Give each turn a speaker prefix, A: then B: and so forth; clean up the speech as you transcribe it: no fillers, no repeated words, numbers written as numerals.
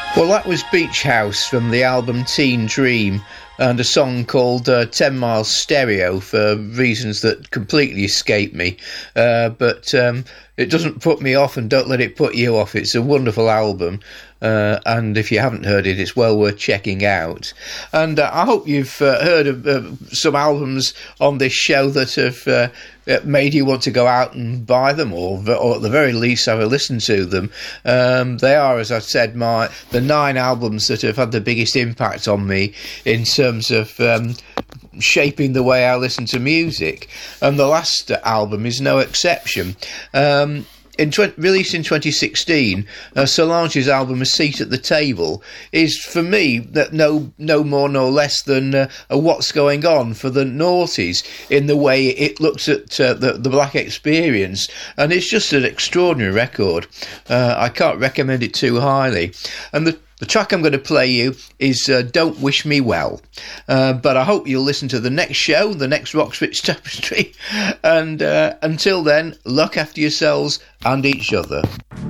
A: Well, that was Beach House from the album Teen Dream, and a song called 10 Miles Stereo for reasons that completely escape me. But it doesn't put me off, and don't let it put you off. It's a wonderful album. And if you haven't heard it, it's well worth checking out. And I hope you've heard of some albums on this show that have made you want to go out and buy them, or at the very least have a listen to them. They are, as I said, the 9 albums that have had the biggest impact on me in terms of shaping the way I listen to music, and the last album is no exception. Released in 2016, Solange's album A Seat at the Table is, for me, that no more no less than a what's going on for the noughties in the way it looks at the black experience, and it's just an extraordinary record. I can't recommend it too highly. And the track I'm going to play you is Don't Wish Me Well. But I hope you'll listen to the next show, the next Rockswitch Tapestry. And until then, look after yourselves and each other.